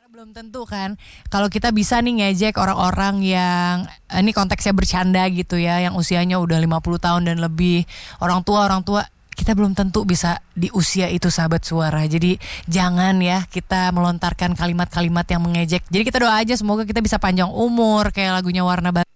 Belum tentu kan kalau kita bisa nih ngejek orang-orang yang ini konteksnya bercanda gitu ya, yang usianya udah 50 tahun dan lebih, orang tua kita belum tentu bisa di usia itu sahabat suara. Jadi jangan ya kita melontarkan kalimat-kalimat yang mengejek. Jadi kita doa aja semoga kita bisa panjang umur kayak lagunya Warna Baru.